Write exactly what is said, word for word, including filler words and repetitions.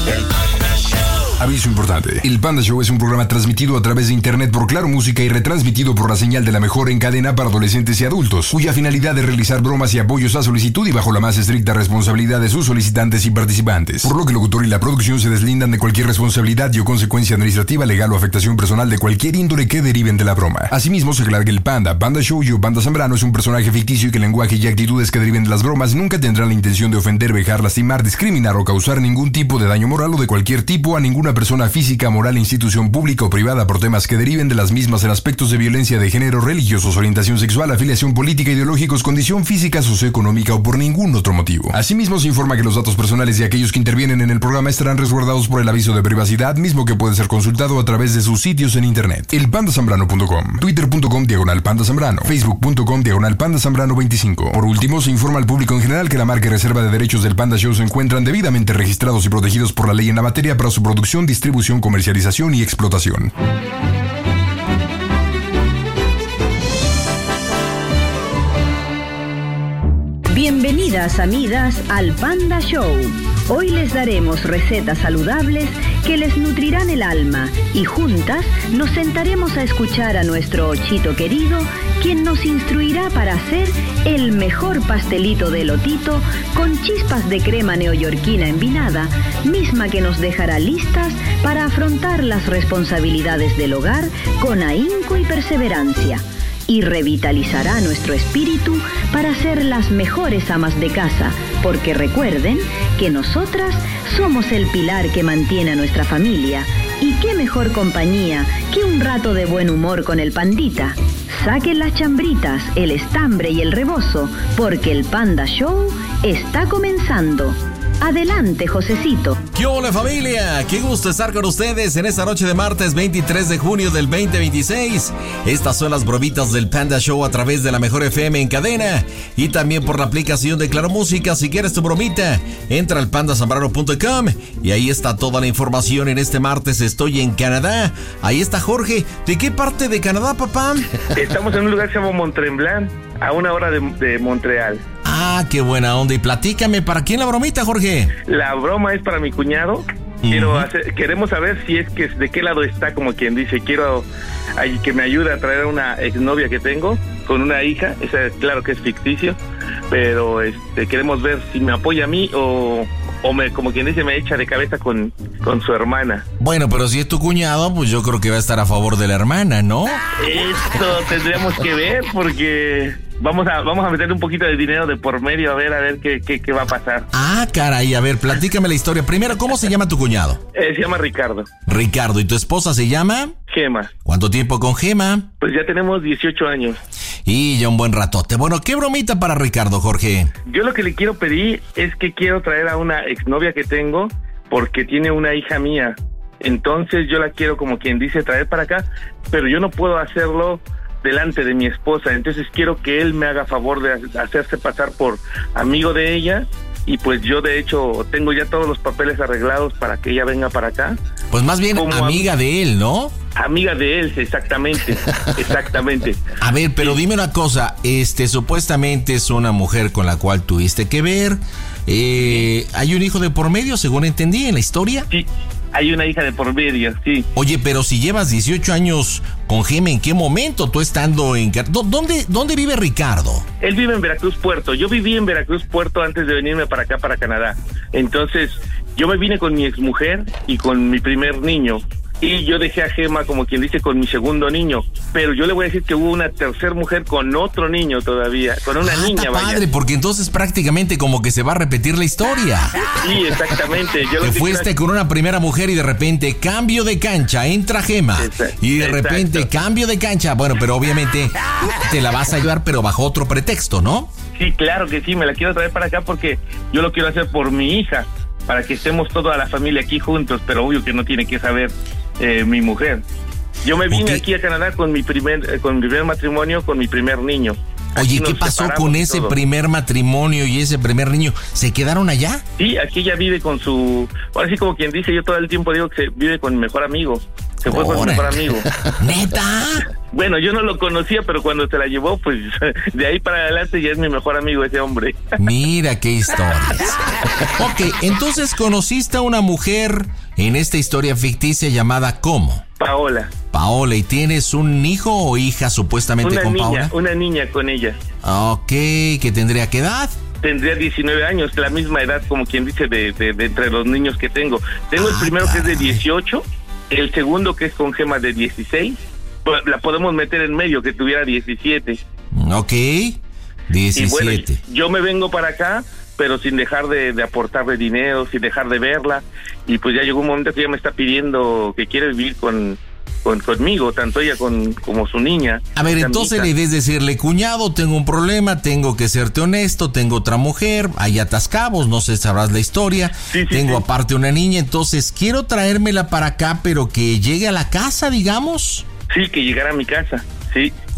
Aviso importante. El Panda Show es un programa transmitido a través de internet por Claro Música y retransmitido por la señal de la mejor en cadena para adolescentes y adultos, cuya finalidad es realizar bromas y apoyos a solicitud y bajo la más estricta responsabilidad de sus solicitantes y participantes. Por lo que el locutor y la producción se deslindan de cualquier responsabilidad y o consecuencia administrativa, legal o afectación personal de cualquier índole que deriven de la broma. Asimismo, se aclara que el Panda, Panda Show y o Panda Zambrano es un personaje ficticio y que el lenguaje y actitudes que deriven de las bromas nunca tendrán la intención de ofender, vejar, lastimar, discriminar o causar ningún tipo de daño moral o de cualquier tipo a ninguna persona física, moral, institución pública o privada por temas que deriven de las mismas en aspectos de violencia de género, religiosos, orientación sexual, afiliación política, ideológicos, condición física, socioeconómica o por ningún otro motivo. Asimismo, se informa que los datos personales de aquellos que intervienen en el programa estarán resguardados por el aviso de privacidad, mismo que puede ser consultado a través de sus sitios en internet. el panda zambrano punto com, twitter punto com diagonal panda zambrano, facebook punto com diagonal panda zambrano veinticinco. Por último, se informa al público en general que la marca y reserva de derechos del Panda Show se encuentran debidamente registrados y protegidos por la ley en la materia para su producción, distribución, comercialización y explotación. Bienvenidas amigas al Panda Show. Hoy les daremos recetas saludables que les nutrirán el alma y juntas nos sentaremos a escuchar a nuestro Ochito querido, quien nos instruirá para hacer el mejor pastelito de elotito con chispas de crema neoyorquina envinada, misma que nos dejará listas para afrontar las responsabilidades del hogar con ahínco y perseverancia. Y revitalizará nuestro espíritu para ser las mejores amas de casa, porque recuerden que nosotras somos el pilar que mantiene a nuestra familia. Y qué mejor compañía que un rato de buen humor con el pandita. Saquen las chambritas, el estambre y el rebozo, porque el Panda Show está comenzando. Adelante, Josecito. ¿Qué hola, familia? Qué gusto estar con ustedes en esta noche de martes veintitrés de junio del veinte veintiséis. Estas son las bromitas del Panda Show a través de la mejor F M en cadena y también por la aplicación de Claro Música. Si quieres tu bromita, entra al panda zambrano punto com y ahí está toda la información. En este martes estoy en Canadá. Ahí está Jorge. ¿De qué parte de Canadá, papá? Estamos en un lugar que se llama Mont-Tremblant, a una hora de, de Montreal. Ah, qué buena onda. Y platícame, ¿para quién la bromita, Jorge? La broma es para mi cuñado. Quiero uh-huh. hacer, queremos saber si es que de qué lado está, como quien dice. Quiero ay, que me ayude a traer a una exnovia que tengo con una hija. Esa, claro que es ficticio, pero este, queremos ver si me apoya a mí o, o me, como quien dice, me echa de cabeza con, con su hermana. Bueno, pero si es tu cuñado, pues yo creo que va a estar a favor de la hermana, ¿no? Esto tendríamos que ver porque vamos a vamos a meter un poquito de dinero de por medio a ver a ver qué, qué, qué va a pasar. Ah, caray, a ver, platícame la historia. Primero, ¿cómo se llama tu cuñado? Eh, se llama Ricardo. Ricardo, ¿y tu esposa se llama? Gema. ¿Cuánto tiempo con Gema? Pues ya tenemos dieciocho años. Y ya un buen ratote. Bueno, ¿qué bromita para Ricardo, Jorge? Yo lo que le quiero pedir es que quiero traer a una exnovia que tengo porque tiene una hija mía. Entonces yo la quiero, como quien dice, traer para acá, pero yo no puedo hacerlo delante de mi esposa. Entonces quiero que él me haga favor de hacerse pasar por amigo de ella. Y pues yo de hecho tengo ya todos los papeles arreglados para que ella venga para acá. Pues más bien como amiga am- de él, ¿no? Amiga de él, exactamente, exactamente. A ver, pero dime una cosa, este, supuestamente es una mujer con la cual tuviste que ver, eh, ¿hay un hijo de por medio, según entendí en la historia? Sí, hay una hija de por medio, sí. Oye, pero si llevas dieciocho años con Gema, ¿en qué momento tú estando en... ¿Dónde, dónde vive Ricardo? Él vive en Veracruz Puerto, yo viví en Veracruz Puerto antes de venirme para acá, para Canadá. Entonces, yo me vine con mi exmujer y con mi primer niño. Y yo dejé a Gema, como quien dice, con mi segundo niño. Pero yo le voy a decir que hubo una tercer mujer con otro niño todavía, con una ah, niña, vaya. Padre, porque entonces prácticamente como que se va a repetir la historia. Sí, exactamente. Yo que fuiste con una primera mujer y de repente cambio de cancha, entra Gema. Exacto. Y de repente Exacto. cambio de cancha. Bueno, pero obviamente te la vas a llevar, pero bajo otro pretexto, ¿no? Sí, claro que sí, me la quiero traer para acá porque yo lo quiero hacer por mi hija, para que estemos toda la familia aquí juntos, pero obvio que no tiene que saber Eh, mi mujer. Yo me vine okay. aquí a Canadá con mi primer eh, con mi primer matrimonio, con mi primer niño. Oye, ¿qué pasó con ese primer matrimonio y ese primer niño? ¿Se quedaron allá? Sí, aquí ella vive con su... Ahora sí, como quien dice, yo todo el tiempo digo que se vive con mi mejor amigo. Se fue con su mejor amigo. ¿Neta? Bueno, yo no lo conocía, pero cuando se la llevó, pues de ahí para adelante ya es mi mejor amigo ese hombre. Mira qué historias. Ok, entonces conociste a una mujer en esta historia ficticia llamada ¿cómo? Paola. Paola, ¿y tienes un hijo o hija supuestamente una con niña, Paola? Una niña con ella. Ok, ¿qué tendría qué edad? Tendría diecinueve años, la misma edad como quien dice de, de, de entre los niños que tengo. Tengo ah, el primero caray. que es de dieciocho, el segundo que es con Gema de dieciséis, la podemos meter en medio que tuviera diecisiete. Ok, diecisiete. Y bueno, yo me vengo para acá, pero sin dejar de, de aportarle dinero, sin dejar de verla, y pues ya llegó un momento que ella me está pidiendo que quiere vivir con... Con, conmigo, tanto ella con, como su niña. A ver, entonces la idea es decirle, cuñado, tengo un problema, tengo que serte honesto, tengo otra mujer, hay atascabos, no sé, sabrás la historia, sí, sí, tengo sí. aparte una niña, entonces quiero traérmela para acá, pero que llegue a la casa, digamos. Sí, que llegara a mi casa, sí.